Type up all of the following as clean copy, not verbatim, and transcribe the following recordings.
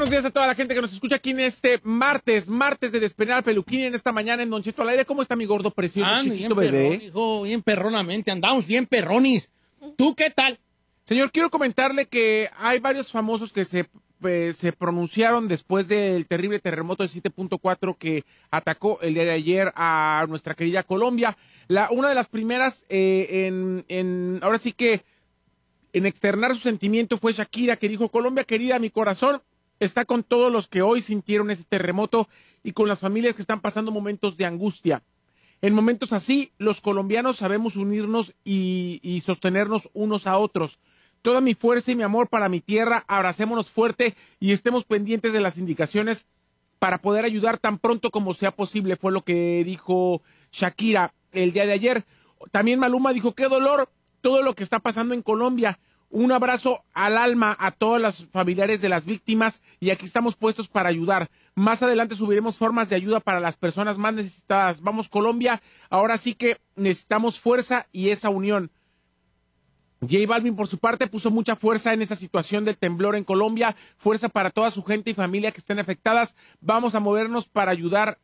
buenos días a toda la gente que nos escucha aquí en este martes de Despeinar al Peluquín, en esta mañana en Don Cheto al aire. ¿Cómo está mi gordo precioso, chiquito bien bebé? Perrón, hijo, bien perronamente, andamos bien perronis. ¿Tú qué tal? Señor, quiero comentarle que hay varios famosos que se pronunciaron después del terrible terremoto de 7.4 que atacó el día de ayer a nuestra querida Colombia. Una de las primeras ahora sí que en externar su sentimiento fue Shakira, que dijo: Colombia querida, mi corazón está con todos los que hoy sintieron ese terremoto y con las familias que están pasando momentos de angustia. En momentos así, los colombianos sabemos unirnos y sostenernos unos a otros. Toda mi fuerza y mi amor para mi tierra, abracémonos fuerte y estemos pendientes de las indicaciones para poder ayudar tan pronto como sea posible, fue lo que dijo Shakira el día de ayer. También Maluma dijo: qué dolor todo lo que está pasando en Colombia. Un abrazo al alma a todas las familiares de las víctimas y aquí estamos puestos para ayudar. Más adelante subiremos formas de ayuda para las personas más necesitadas. Vamos, Colombia, ahora sí que necesitamos fuerza y esa unión. J Balvin, por su parte, puso mucha fuerza en esta situación del temblor en Colombia, fuerza para toda su gente y familia que estén afectadas. Vamos a movernos para ayudar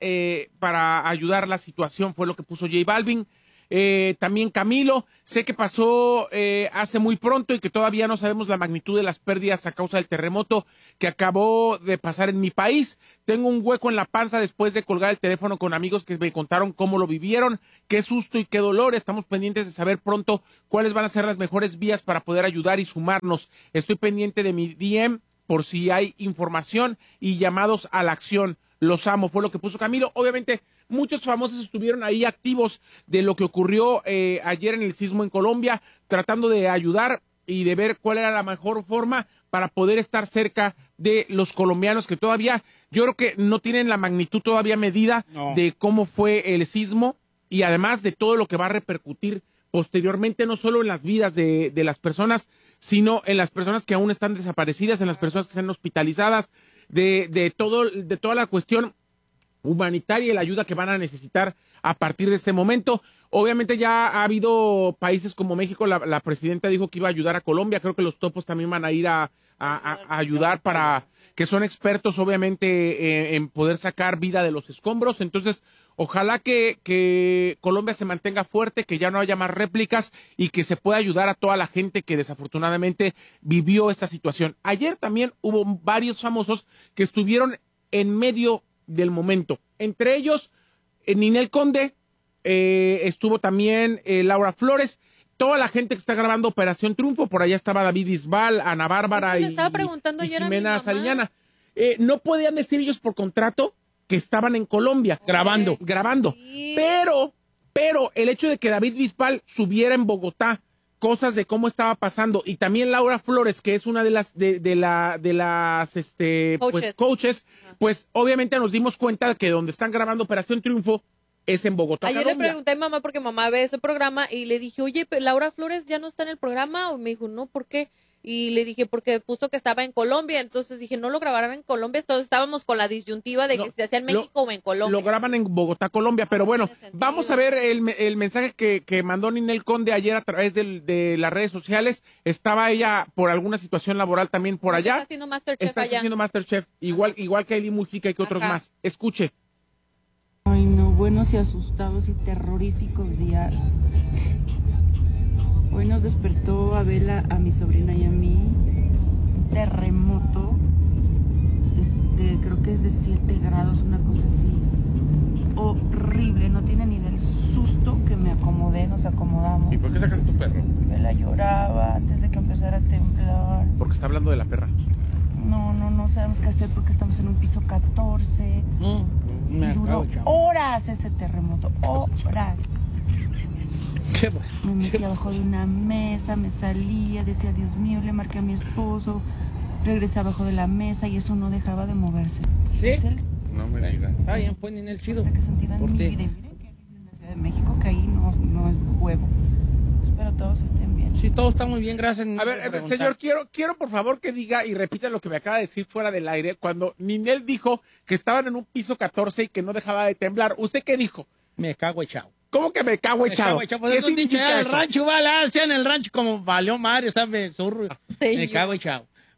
la situación, fue lo que puso J Balvin. También Camilo, sé que pasó hace muy pronto y que todavía no sabemos la magnitud de las pérdidas a causa del terremoto que acabó de pasar en mi país. Tengo un hueco en la panza después de colgar el teléfono con amigos que me contaron cómo lo vivieron. Qué susto y qué dolor. Estamos pendientes de saber pronto cuáles van a ser las mejores vías para poder ayudar y sumarnos. Estoy pendiente de mi DM por si hay información y llamados a la acción. Los amo, fue lo que puso Camilo. Obviamente, muchos famosos estuvieron ahí activos de lo que ocurrió ayer en el sismo en Colombia, tratando de ayudar y de ver cuál era la mejor forma para poder estar cerca de los colombianos que todavía, yo creo que no tienen la magnitud todavía medida de cómo fue el sismo y además de todo lo que va a repercutir posteriormente, no solo en las vidas de las personas, sino en las personas que aún están desaparecidas, en las personas que están hospitalizadas, de toda la cuestión humanitaria y la ayuda que van a necesitar a partir de este momento. Obviamente ya ha habido países como México, la presidenta dijo que iba a ayudar a Colombia, creo que los topos también van a ir a ayudar para que son expertos obviamente en poder sacar vida de los escombros. Entonces ojalá que Colombia se mantenga fuerte, que ya no haya más réplicas y que se pueda ayudar a toda la gente que desafortunadamente vivió esta situación. Ayer también hubo varios famosos que estuvieron en medio del momento. Entre ellos, Ninel Conde, estuvo también Laura Flores, toda la gente que está grabando Operación Triunfo. Por allá estaba David Bisbal, Ana Bárbara y Jimena Sariñana. No podían decir ellos por contrato que estaban en Colombia grabando. Sí. Pero el hecho de que David Bisbal subiera en Bogotá cosas de cómo estaba pasando y también Laura Flores, que es una de las coaches, pues obviamente nos dimos cuenta que donde están grabando Operación Triunfo es en Bogotá, Ayer Colombia. Le pregunté a mamá porque mamá ve ese programa y le dije: oye, ¿Laura Flores ya no está en el programa? O me dijo: no, ¿por qué? Y le dije: porque puso que estaba en Colombia. Entonces dije: no lo grabarán en Colombia. Entonces estábamos con la disyuntiva de que se hacía en México o en Colombia. Lo graban en Bogotá, Colombia. Pero bueno, vamos a ver el mensaje que mandó Ninel Conde ayer a través de las redes sociales. Estaba ella por alguna situación laboral también por allá. Está haciendo Masterchef allá. Está haciendo Masterchef, igual que Eli Mujica y que otros más. Escuche. Ay, no, buenos y asustados y terroríficos días. Hoy nos despertó Abela, a mi sobrina y a mí, terremoto, creo que es de 7 grados, una cosa así, horrible, no tiene ni del susto que me acomodé, nos acomodamos. ¿Y por qué sacas a tu perro? Abela lloraba antes de que empezara a temblar. Porque está hablando de la perra. No sabemos qué hacer porque estamos en un piso 14. Y duró horas ese terremoto, horas. Me metí abajo de una mesa, me salía, decía: Dios mío, le marqué a mi esposo, regresé abajo de la mesa y eso no dejaba de moverse. ¿Sí? No me digas. Está bien, pues Ninel, chido. Que sentida en mi vida. Y miren que vivo en la Ciudad de México, que ahí no es juego. Espero todos estén bien. Sí, todo está muy bien, gracias. A ver, señor, quiero por favor que diga y repita lo que me acaba de decir fuera del aire. Cuando Ninel dijo que estaban en un piso 14 y que no dejaba de temblar, ¿usted qué dijo? Me cago echado. ¿Cómo que me cago echado? Pues ¿Qué es un dicho significa en el eso? rancho, vale, sea en el rancho como valió madre, ¿sabes? Me cago echado.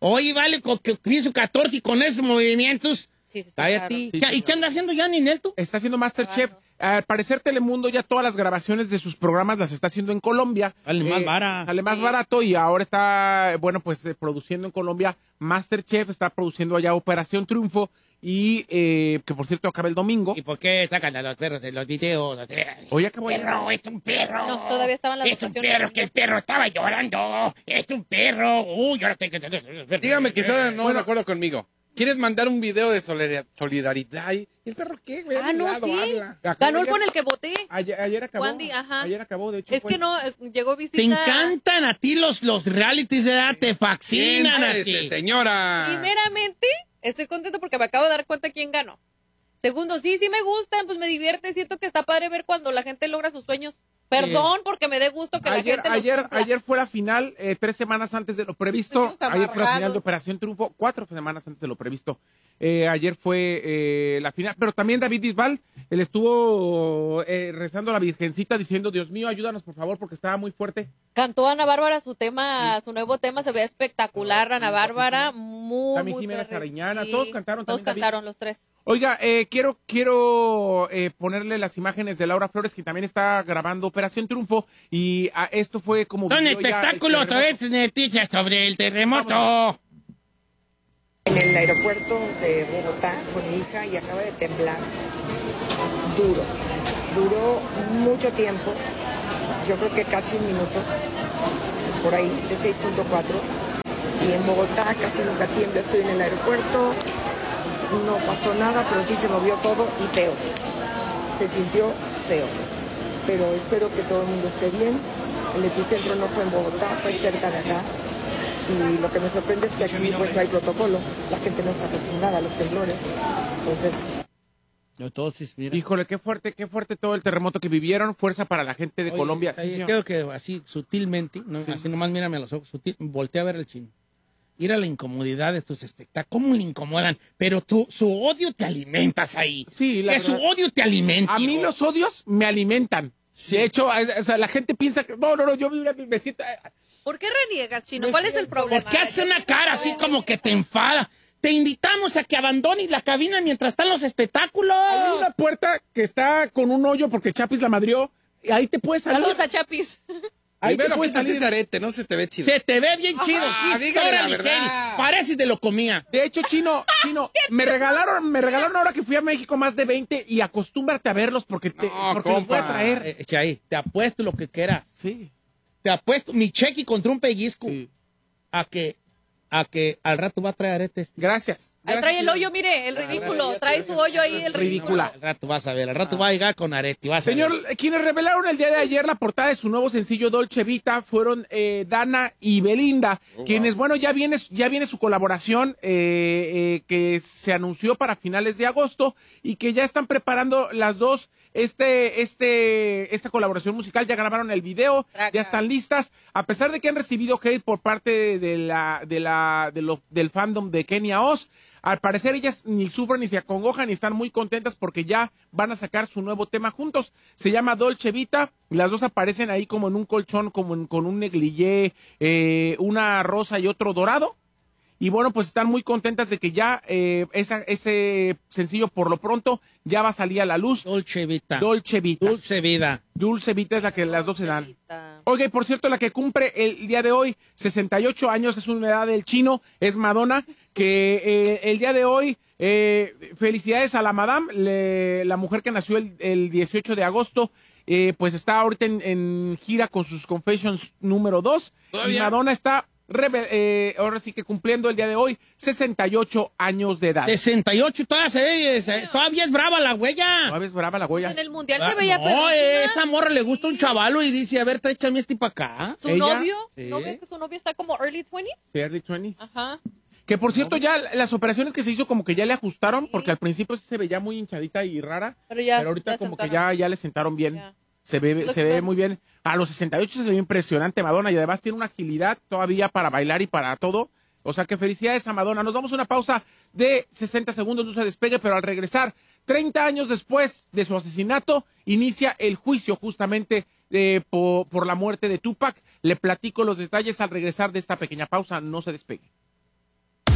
Oye, vale, que pienso 14 y con esos movimientos. Sí, está Cállate. raro. Sí, ¿Y qué anda haciendo ya, Ninelto? Está haciendo MasterChef. Al parecer Telemundo ya todas las grabaciones de sus programas las está haciendo en Colombia. Sale más vara. Sale más Sí. barato y ahora está, bueno, pues produciendo en Colombia MasterChef, está produciendo allá Operación Triunfo y que por cierto acaba el domingo. ¿Y por qué sacan a los perros de los videos? Hoy acabó Perro, es un perro. No, todavía estaban las Es un votaciones. perro, que el perro estaba llorando. Es un perro. Uy, ahora tengo que... Dígame, quizás no de acuerdo conmigo. ¿Quieres mandar un video de solidaridad? ¿Y el perro qué, güey? Ah, no, Hablado, sí. habla. Ganó el con el que voté. Ayer acabó. Wandy, ajá. Ayer acabó, de hecho. Es fue- que no, llegó visita. Te encantan a ti los realities, ¿verdad? Te fascinan a Siéntese, ti. señora. Primeramente, estoy contento porque me acabo de dar cuenta quién ganó. Segundo, sí me gustan, pues me divierte, siento que está padre ver cuando la gente logra sus sueños. Perdón porque me dé gusto que la gente los cumpla. Ayer fue la final, 3 semanas antes de lo previsto. Estuvimos Ayer fue la final amarrados. de Operación Triunfo, 4 semanas antes de lo previsto. Ayer fue la final, pero también David Bisbal, él estuvo rezando a la Virgencita diciendo, Dios mío, ayúdanos por favor, porque estaba muy fuerte. Cantó Ana Bárbara su tema, su nuevo tema, se ve espectacular, Ana Bárbara, muy, También muy Jimena perro, Sariñana, sí. todos cantaron. Todos También David. cantaron los tres. Oiga, quiero ponerle las imágenes de Laura Flores, que también está grabando Operación Triunfo, y esto fue como... Son vivió ya el espectáculo, otra terremoto. vez noticias sobre el terremoto. En el aeropuerto de Bogotá con mi hija y acaba de temblar duro. Duró mucho tiempo, yo creo que casi un minuto, por ahí, de 6.4. Y en Bogotá casi nunca tiembla, estoy en el aeropuerto, no pasó nada, pero sí se movió todo y feo. Se sintió feo. Pero espero que todo el mundo esté bien. El epicentro no fue en Bogotá, fue cerca de acá. Y lo que me sorprende es que aquí pues no hay protocolo, la gente no está acostumbrada a los temblores, entonces... Entonces, mira. Híjole, qué fuerte todo el terremoto que vivieron, fuerza para la gente de Oye, Colombia. Sí, ahí señor. creo que así, sutilmente, ¿no? Sí. Así nomás mírame a los ojos, voltea a ver al chino. Ir a la incomodidad de tus espectáculos. ¿Cómo le incomodan? Pero tú, su odio te alimentas ahí. Sí, la que su verdad. odio te alimenta. A mí los odios me alimentan. De hecho, o sea, la gente piensa que... No, yo me siento... ¿Por qué reniegas, Chino? No ¿Cuál es es el cierto. problema? ¿Por qué hace una cara así como que te enfada? Te invitamos a que abandones la cabina mientras están los espectáculos. Hay una puerta que está con un hoyo porque Chapis la madrió. Y ahí te puedes salir. Saludos a Chapis. Ahí te Primero, puedes quítate salir. ese arete, no se te ve chido. Se te ve bien chido. Ah, Qué dígale la historia, verdad. ligera. Pareces de lo comía. De hecho, Chino, me regalaron ahora que fui a México más de 20 y acostúmbrate a verlos porque, No, porque los voy a compa. traer. Chay, te apuesto lo que quieras. Sí, Te apuesto mi cheque contra un pellizco sí. a que al rato va a traer aretes. Gracias. Ahí trae el hoyo, mire, el ridículo. Trae su hoyo ahí, el ridículo. Ridícula. Al rato vas a ver, al rato va a llegar con arete. Vas a Señor, ver. quienes revelaron el día de ayer la portada de su nuevo sencillo Dolce Vita fueron Dana y Belinda, quienes, bueno, ya viene su colaboración que se anunció para finales de agosto y que ya están preparando las dos esta colaboración musical. Ya grabaron el video, Traca. ya están listas, a pesar de que han recibido hate por parte del fandom de Kenia Oz. Al parecer ellas ni sufren ni se acongojan y están muy contentas porque ya van a sacar su nuevo tema juntos. Se llama Dolce Vita. Las dos aparecen ahí como en un colchón, con un negligé, una rosa y otro dorado. Y bueno, pues están muy contentas de que ya ese sencillo por lo pronto ya va a salir a la luz. Dolce Vita. Dolce Vita. Dulce vida. Dulce Vita es la que las dos se dan. Oiga, y por cierto, la que cumple el día de hoy 68 años, es una edad del chino, es Madonna, que el día de hoy, felicidades a la madame, la mujer que nació el 18 de agosto, pues está ahorita en gira con sus Confessions número 2. Y ¿Todavía? Madonna está, ahora sí que cumpliendo el día de hoy, 68 años de edad. 68, todavía es brava la huella. ¿No ves brava la huella? En el mundial se veía no, perrísima. esa morra le gusta un chavalo y dice, a ver, échame este para acá. ¿Su ¿Ella? novio? Sí. ¿No ves que su novio está como early 20s? Sí, early 20s. Ajá. Que por cierto, ya las operaciones que se hizo como que ya le ajustaron, porque al principio sí se veía muy hinchadita y rara, Pero ya. ahorita ya como que sentaron. ya le sentaron bien. Ya. Se ve Los se ve ven. muy bien. A los 68 se ve impresionante Madonna y además tiene una agilidad todavía para bailar y para todo. O sea que felicidades a Madonna. Nos vamos a una pausa de 60 segundos, no se despegue, pero al regresar, 30 años después de su asesinato, inicia el juicio justamente por la muerte de Tupac. Le platico los detalles al regresar de esta pequeña pausa, no se despegue.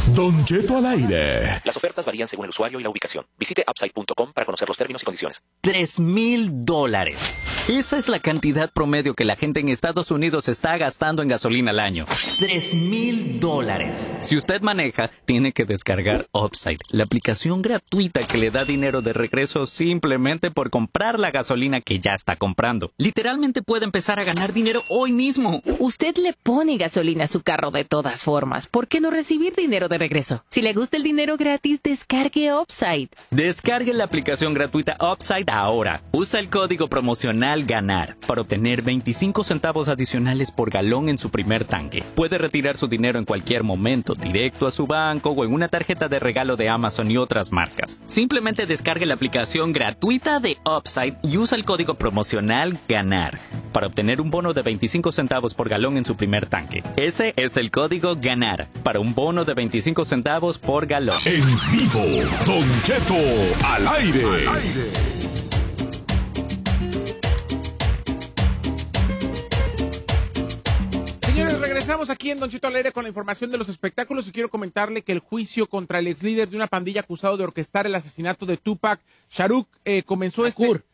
Don Cheto al aire. Las ofertas varían según el usuario y la ubicación. Visite upside.com para conocer los términos y condiciones. $3,000. Esa es la cantidad promedio que la gente en Estados Unidos está gastando en gasolina al año. $3,000. Si usted maneja, tiene que descargar Upside, la aplicación gratuita que le da dinero de regreso simplemente por comprar la gasolina que ya está comprando. Literalmente puede empezar a ganar dinero hoy mismo. Usted le pone gasolina a su carro de todas formas. ¿Por qué no recibir dinero de regreso? Si le gusta el dinero gratis, descargue Upside. Descargue la aplicación gratuita Upside ahora. Usa el código promocional GANAR para obtener 25 centavos adicionales por galón en su primer tanque. Puede retirar su dinero en cualquier momento, directo a su banco o en una tarjeta de regalo de Amazon y otras marcas. Simplemente descargue la aplicación gratuita de Upside y usa el código promocional GANAR para obtener un bono de 25 centavos por galón en su primer tanque. Ese es el código GANAR para un bono de 25 centavos por galón. En vivo, Don Cheto al aire. Señores, regresamos aquí en Don Cheto al aire con la información de los espectáculos y quiero comentarle que el juicio contra el ex líder de una pandilla acusado de orquestar el asesinato de Tupac Shakur comenzó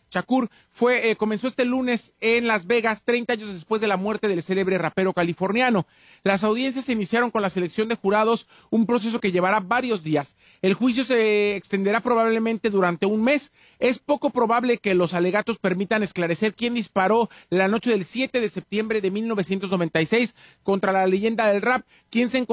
este lunes en Las Vegas, 30 años después de la muerte del célebre rapero californiano. Las audiencias se iniciaron con la selección de jurados, un proceso que llevará varios días. El juicio se extenderá probablemente durante un mes. Es poco probable que los alegatos permitan esclarecer quién disparó la noche del 7 de septiembre de 1996 contra la leyenda del rap, quien se encontró